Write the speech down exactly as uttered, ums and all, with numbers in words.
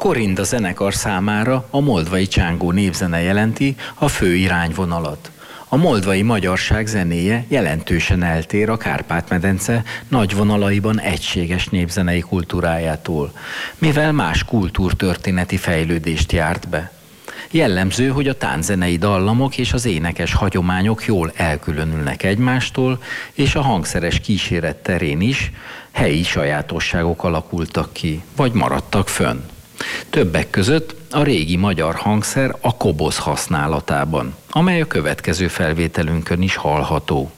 Korinda zenekar számára a moldvai csángó népzene jelenti a fő irányvonalat. A moldvai magyarság zenéje jelentősen eltér a Kárpát-medence nagy vonalaiban egységes népzenei kultúrájától, mivel más kultúrtörténeti fejlődést járt be. Jellemző, hogy a tánczenei dallamok és az énekes hagyományok jól elkülönülnek egymástól, és a hangszeres kíséret terén is helyi sajátosságok alakultak ki, vagy maradtak fönn. Többek között a régi magyar hangszer a koboz használatában, amely a következő felvételünkön is hallható.